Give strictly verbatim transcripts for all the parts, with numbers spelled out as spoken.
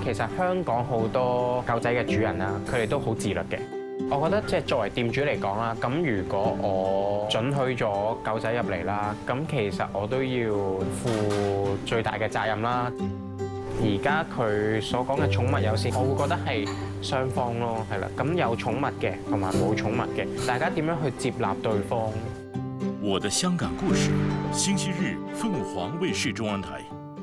其實香港好多狗仔嘅主人啦，佢哋都好自律嘅。我覺得即係作為店主嚟講啦，咁如果我准許咗狗仔入嚟啦，咁其實我都要負最大嘅責任啦。而家佢所講嘅寵物友善，我會覺得係雙方咯，係啦。咁有寵物嘅同埋冇寵物嘅，大家點樣去接納對方？ 我的香港故事，星期日鳳凰衛視中文台。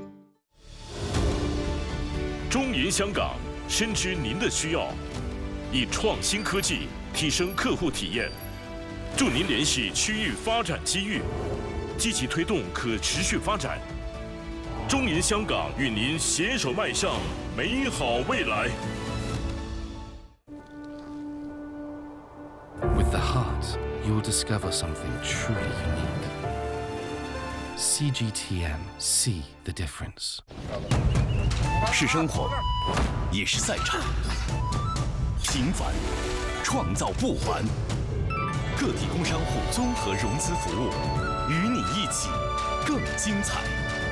中銀香港深知您的需要，以創新科技提升客戶體驗，助您聯繫區域發展機遇，積極推動可持續發展。中銀香港與您攜手邁向美好未來。 With the heart, you'll discover something truly unique. C G T M, see the difference. 是生活，也是赛场。平凡，创造不还。个体工商户综合融资服务，与你一起更精彩。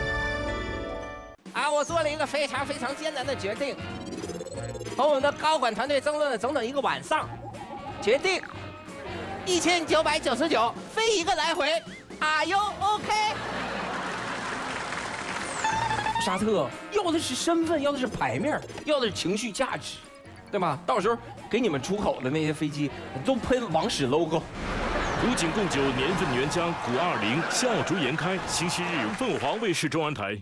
啊，我做了一个非常非常艰难的决定，和我们的高管团队争论了整整一个晚上，决定一千九百九十九飞一个来回。Are you OK？ 沙特要的是身份，要的是牌面，要的是情绪价值，对吧？到时候给你们出口的那些飞机都喷王室 logo。 古井贡酒年份原浆古二零，笑逐颜开。星期日，鳳凰衛視中文台。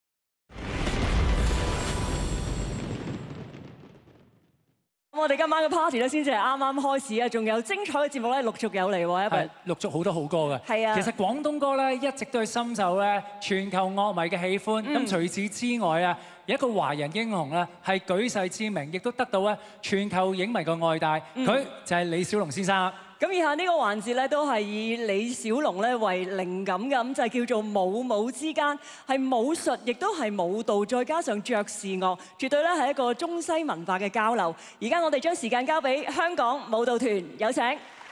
我哋今晚嘅 party 咧，先至係啱啱開始啊！仲有精彩嘅節目咧，陸續有嚟喎，一係陸續好多好歌嘅。 係啊， 其實廣東歌咧一直都係深受咧全球樂迷嘅喜歡。咁除此之外啊，有一個華人英雄咧係舉世知名，亦都得到咧全球影迷嘅愛戴。佢就係李小龍先生。 咁以下呢個環節咧，都係以李小龍咧為靈感嘅，咁就係叫做武武之間，係武術，亦都係舞蹈，再加上爵士樂，絕對咧係一個中西文化嘅交流。而家我哋將時間交俾香港舞蹈團，有請。